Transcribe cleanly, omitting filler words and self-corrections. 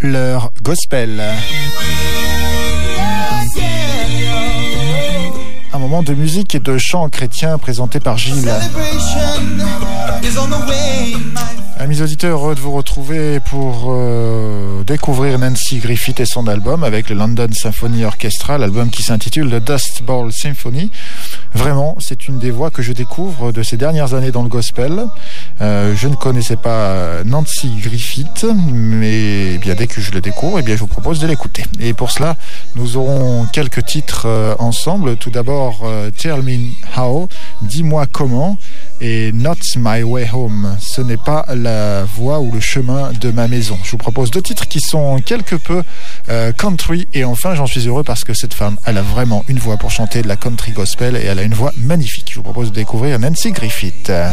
leur gospel. Un moment de musique et de chant chrétien présenté par Gilles. Amis auditeurs, heureux de vous retrouver pour découvrir Nancy Griffith et son album avec le London Symphony Orchestra, l'album qui s'intitule The Dust Bowl Symphony. Vraiment, c'est une des voix que je découvre de ces dernières années dans le gospel. Je ne connaissais pas Nancy Griffith, mais bien dès que je le découvre, je vous propose de l'écouter. Et pour cela, nous aurons quelques titres ensemble. Tout d'abord, Tell Me How, dis-moi comment, et Not My Way Home, ce n'est pas la voie ou le chemin de ma maison. Je vous propose deux titres qui sont quelque peu country, et enfin j'en suis heureux parce que cette femme, elle a vraiment une voix pour chanter de la country gospel et elle a une voix magnifique. Je vous propose de découvrir Nancy Griffith.